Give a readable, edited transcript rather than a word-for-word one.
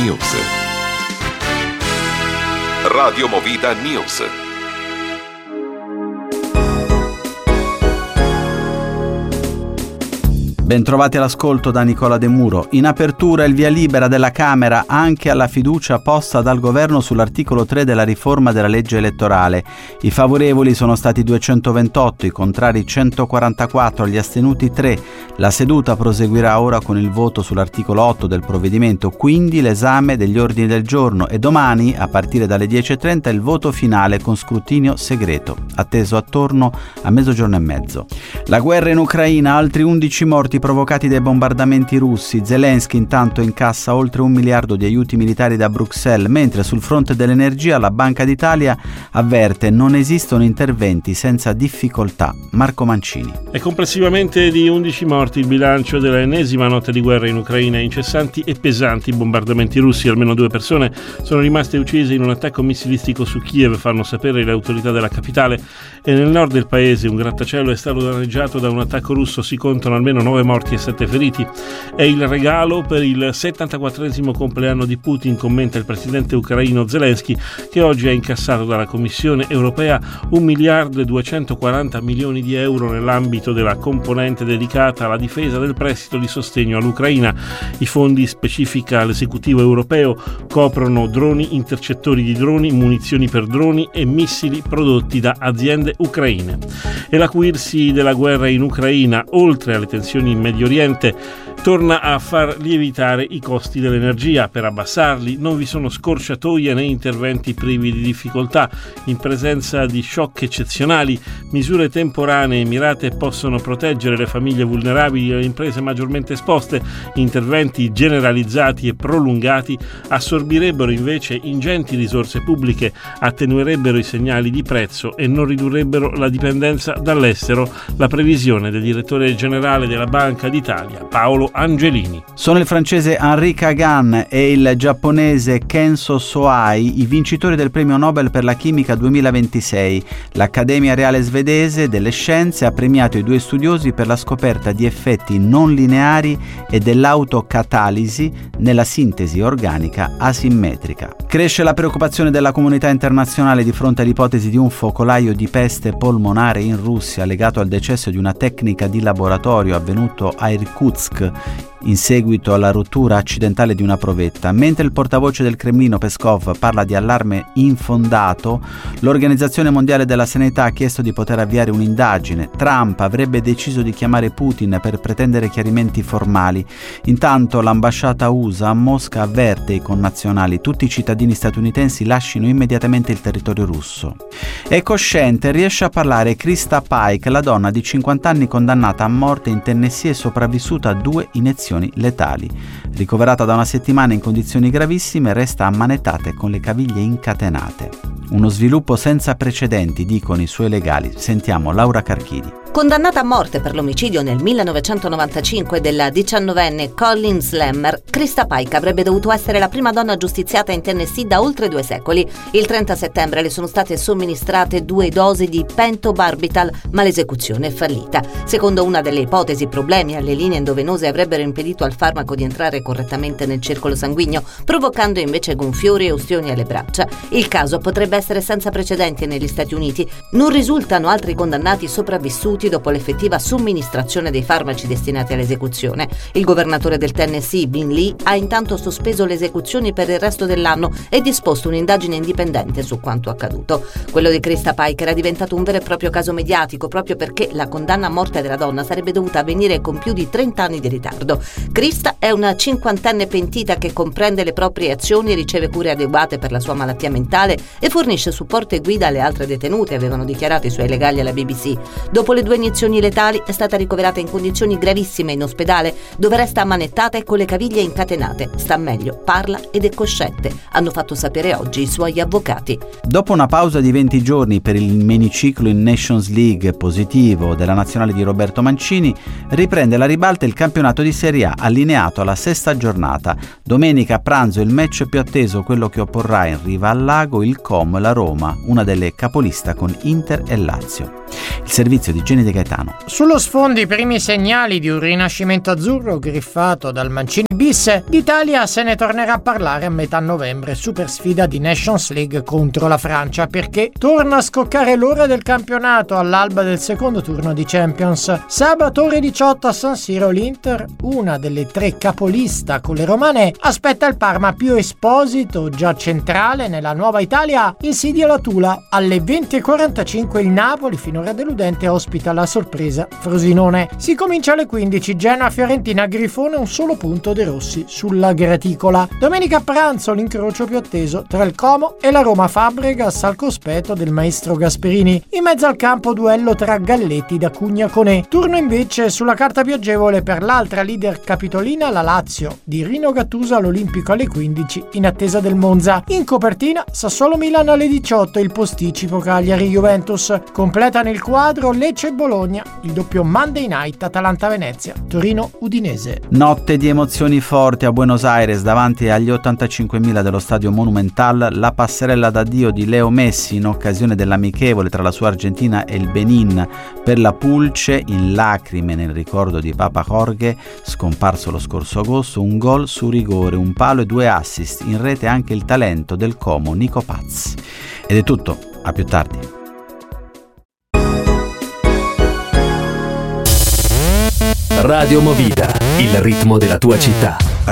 News. Radio Movida News. Bentrovati all'ascolto da Nicola De Muro. In apertura il via libera della Camera anche alla fiducia posta dal governo sull'articolo 3 della riforma della legge elettorale. I favorevoli sono stati 228, i contrari 144, gli astenuti 3. La seduta proseguirà ora con il voto sull'articolo 8 del provvedimento, quindi l'esame degli ordini del giorno e domani, a partire dalle 10.30, il voto finale con scrutinio segreto, atteso attorno a mezzogiorno e mezzo. La guerra in Ucraina, altri 11 morti provocati dai bombardamenti russi. Zelensky intanto incassa oltre 1 miliardo di aiuti militari da Bruxelles, mentre sul fronte dell'energia la Banca d'Italia avverte non esistono interventi senza difficoltà. Marco Mancini. È complessivamente di 11 morti il bilancio della ennesima notte di guerra in Ucraina. Incessanti e pesanti bombardamenti russi, almeno 2 persone sono rimaste uccise in un attacco missilistico su Kiev, fanno sapere le autorità della capitale, e nel nord del paese un grattacielo è stato danneggiato da un attacco russo, si contano almeno 9 morti e 7 feriti. È il regalo per il 74esimo compleanno di Putin, commenta il presidente ucraino Zelensky, che oggi ha incassato dalla Commissione europea 1 miliardo e 240 milioni di euro nell'ambito della componente dedicata alla difesa del prestito di sostegno all'Ucraina. I fondi, specifica l'esecutivo europeo, coprono droni, intercettori di droni, munizioni per droni e missili prodotti da aziende ucraine. E l'acuirsi della guerra in Ucraina, oltre alle tensioni in Medio Oriente, torna a far lievitare i costi dell'energia. Per abbassarli non vi sono scorciatoie né interventi privi di difficoltà. In presenza di shock eccezionali, misure temporanee mirate possono proteggere le famiglie vulnerabili e le imprese maggiormente esposte. Interventi generalizzati e prolungati assorbirebbero invece ingenti risorse pubbliche, attenuerebbero i segnali di prezzo e non ridurrebbero la dipendenza dall'estero. La previsione del direttore generale della Banca d'Italia, Paolo Angelini. Sono il francese Henri Kagan e il giapponese Kenzo Soai i vincitori del premio Nobel per la chimica 2026. L'Accademia Reale Svedese delle Scienze ha premiato i 2 studiosi per la scoperta di effetti non lineari e dell'autocatalisi nella sintesi organica asimmetrica. Cresce la preoccupazione della comunità internazionale di fronte all'ipotesi di un focolaio di peste polmonare in Russia legato al decesso di una tecnica di laboratorio avvenuto a Irkutsk in seguito alla rottura accidentale di una provetta. Mentre il portavoce del Cremlino Peskov parla di allarme infondato, l'Organizzazione Mondiale della Sanità ha chiesto di poter avviare un'indagine. Trump avrebbe deciso di chiamare Putin per pretendere chiarimenti formali. Intanto l'ambasciata USA a Mosca avverte i connazionali: tutti i cittadini statunitensi lascino immediatamente il territorio russo. È cosciente, riesce a parlare Krista Pike, la donna di 50 anni condannata a morte in Tennessee e sopravvissuta a 2 iniezioni letali. Ricoverata da 1 settimana in condizioni gravissime, resta ammanettata e con le caviglie incatenate. Uno sviluppo senza precedenti, dicono i suoi legali. Sentiamo Laura Carchidi. Condannata a morte per l'omicidio nel 1995 della 19enne Colleen Slammer, Krista Pike avrebbe dovuto essere la prima donna giustiziata in Tennessee da oltre 2 secoli. Il 30 settembre le sono state somministrate 2 dosi di pentobarbital, ma l'esecuzione è fallita. Secondo una delle ipotesi, problemi alle linee endovenose avrebbero impedito al farmaco di entrare correttamente nel circolo sanguigno, provocando invece gonfiori e ustioni alle braccia. Il caso potrebbe essere senza precedenti negli Stati Uniti. Non risultano altri condannati sopravvissuti dopo l'effettiva somministrazione dei farmaci destinati all'esecuzione. Il governatore del Tennessee, Bin Lee, ha intanto sospeso le esecuzioni per il resto dell'anno e disposto un'indagine indipendente su quanto accaduto. Quello di Krista Pike era diventato un vero e proprio caso mediatico proprio perché la condanna a morte della donna sarebbe dovuta avvenire con più di 30 anni di ritardo. Krista è una 50enne pentita che comprende le proprie azioni, riceve cure adeguate per la sua malattia mentale e fornisce supporto e guida alle altre detenute, avevano dichiarato i suoi legali alla BBC. Dopo le 2 iniezioni letali è stata ricoverata in condizioni gravissime in ospedale, dove resta ammanettata e con le caviglie incatenate. Sta meglio, parla ed è cosciente, hanno fatto sapere oggi i suoi avvocati. Dopo una pausa di 20 giorni per il miniciclo in Nations League positivo della nazionale di Roberto Mancini, riprende la ribalta il campionato di Serie A, allineato alla 6ª giornata. Domenica a pranzo il match più atteso, quello che opporrà in riva al lago il Com la Roma, una delle capolista con Inter e Lazio. Il servizio di Mancini di Gaetano. Sullo sfondo i primi segnali di un rinascimento azzurro griffato dal Mancini bis, d'Italia se ne tornerà a parlare a metà novembre, super sfida di Nations League contro la Francia, perché torna a scoccare l'ora del campionato all'alba del secondo turno di Champions. Sabato ore 18 a San Siro l'Inter, una delle tre capolista con le romane, aspetta il Parma. Pio Esposito, già centrale nella nuova Italia, insidia la Tula. Alle 20:45 il Napoli, finora deludente, ospita la sorpresa Frosinone. Si comincia alle 15, Genoa-Fiorentina, Grifone, un solo punto dei rossi sulla graticola. Domenica a pranzo l'incrocio più atteso tra il Como e la Roma, Fabregas al cospetto del maestro Gasperini. In mezzo al campo duello tra Galletti da Cugna-Conè. Turno invece sulla carta più agevole per l'altra leader capitolina, la Lazio di Rino Gattuso all'Olimpico alle 15 in attesa del Monza. In copertina Sassuolo-Milan alle 18, il posticipo Cagliari-Juventus. Completano il quadro Lecce e Bologna, il doppio Monday Night Atalanta-Venezia, Torino-Udinese. Notte di emozioni forti a Buenos Aires davanti agli 85.000 dello stadio Monumental, la passerella d'addio di Leo Messi in occasione dell'amichevole tra la sua Argentina e il Benin per la pulce, in lacrime nel ricordo di Papa Jorge, scomparso lo scorso agosto. Un gol su rigore, un palo e 2 assist, in rete anche il talento del Como Nico Paz. Ed è tutto, a più tardi. Radio Movida, il ritmo della tua città.